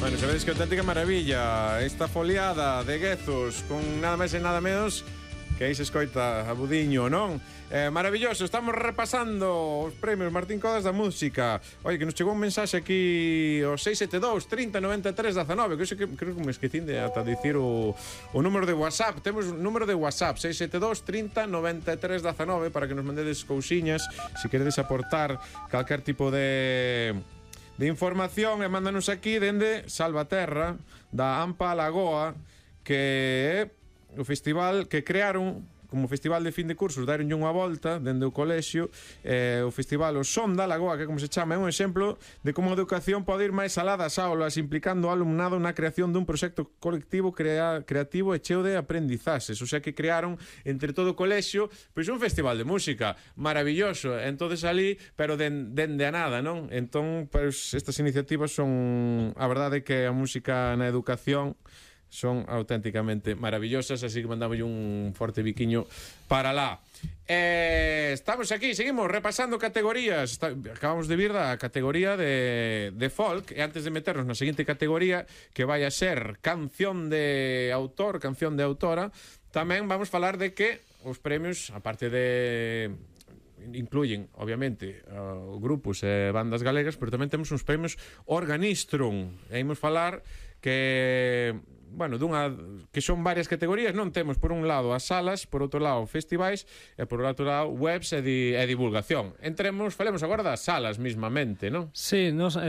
Bueno, sabedes que auténtica maravilla esta foliada de guezos con nada máis e nada menos que aí se escoita a Budiño, non? Maravilloso, estamos repasando os premios Martín Codas da música. Oye, que nos chegou un mensaxe aquí o 672 30 93 19, que creo que me esquecín de ata dicir o número de WhatsApp. Temos un número de WhatsApp 672 30 93 19 para que nos mandedes cousiñas se queredes aportar calquer tipo de información e mándanos aquí dende Salvaterra da AMPA Lagoa, que é o festival que crearon como festival de fin de cursos, daronlle unha volta dende o colexio, o festival O Son da Lagoa, que como se chama, é un exemplo de como a educación pode ir máis alá das aulas, implicando o alumnado na creación dun proxecto colectivo creativo e cheo de aprendizaxes. O sea que crearon entre todo o colexio pois un festival de música maravilloso, entonces ali, pero dende a nada, non? Entón, pois estas iniciativas son, a verdade é que a música na educación son auténticamente maravillosas, así que mandamos un forte biquiño para lá. Estamos aquí, seguimos repasando categorías. Acabamos de vir da categoría de folk, e antes de meternos na seguinte categoría, que vai a ser canción de autor, canción de autora, tamén vamos falar de que os premios, aparte de incluyen, obviamente, grupos e bandas galegas, pero tamén temos uns premios Organistrum. E imos falar que, bueno, que son varias categorías, non? Temos por un lado as salas, por outro lado festivais e por outro lado webs e divulgación. Falemos agora das salas mismamente, non? Sí, nos